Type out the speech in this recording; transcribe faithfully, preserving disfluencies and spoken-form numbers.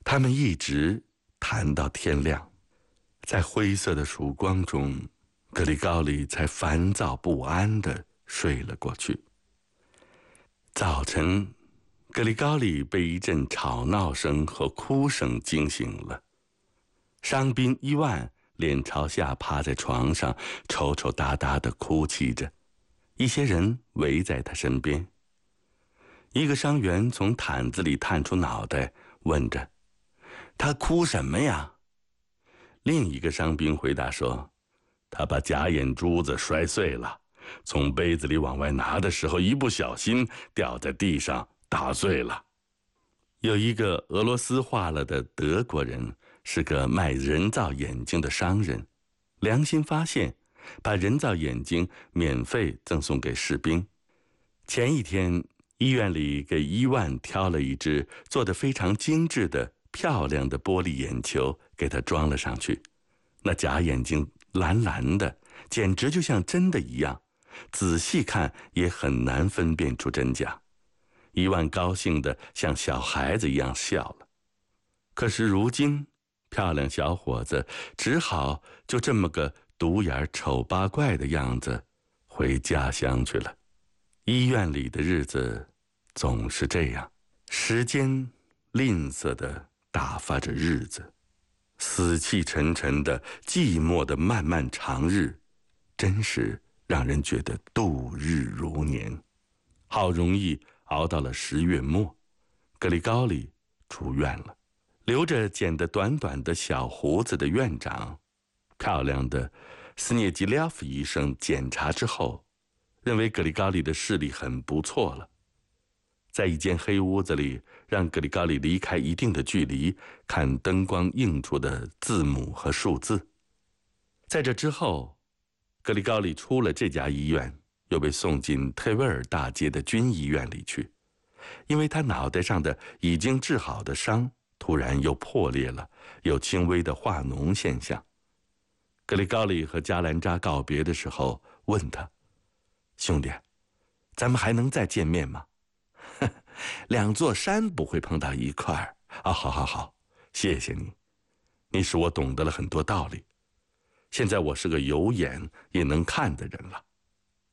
他们一直谈到天亮，在灰色的曙光中，格里高里才烦躁不安地睡了过去。早晨，格里高里被一阵吵闹声和哭声惊醒了。伤兵伊万脸朝下趴在床上，抽抽搭搭地哭泣着，一些人围在他身边。一个伤员从毯子里探出脑袋，问着：“他哭什么呀？”另一个伤兵回答说：“他把假眼珠子摔碎了，从杯子里往外拿的时候一不小心掉在地上打碎了。”有一个俄罗斯化了的德国人，是个卖人造眼睛的商人，良心发现，把人造眼睛免费赠送给士兵。前一天，医院里给伊万挑了一只做得非常精致的漂亮的玻璃眼球，给他装了上去。那假眼睛蓝蓝的，简直就像真的一样，仔细看也很难分辨出真假。伊万高兴得像小孩子一样笑了。可是如今，漂亮小伙子只好就这么个独眼丑八怪的样子回家乡去了。医院里的日子总是这样，时间吝啬地打发着日子，死气沉沉的寂寞的漫漫长日，真是让人觉得度日如年。好容易熬到了十月末，格里高里出院了。留着剪得短短的小胡子的院长，漂亮的斯涅吉列夫医生检查之后，认为格里高里的视力很不错了。在一间黑屋子里，让格里高里离开一定的距离，看灯光映出的字母和数字。在这之后，格里高里出了这家医院，又被送进特维尔大街的军医院里去，因为他脑袋上的已经治好的伤突然又破裂了，有轻微的化脓现象。格里高里和加兰扎告别的时候问他：“兄弟，咱们还能再见面吗？”“两座山不会碰到一块儿。”“啊，好好好，谢谢你，你使我懂得了很多道理。现在我是个有眼也能看的人了。”